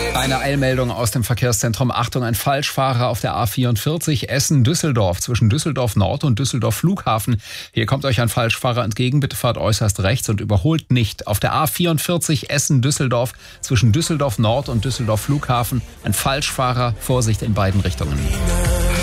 Eine Eilmeldung aus dem Verkehrszentrum. Achtung, ein Falschfahrer auf der A44 Essen-Düsseldorf zwischen Düsseldorf Nord und Düsseldorf Flughafen. Hier kommt euch ein Falschfahrer entgegen. Bitte fahrt äußerst rechts und überholt nicht. Auf der A44 Essen-Düsseldorf zwischen Düsseldorf Nord und Düsseldorf Flughafen. Ein Falschfahrer. Vorsicht in beiden Richtungen.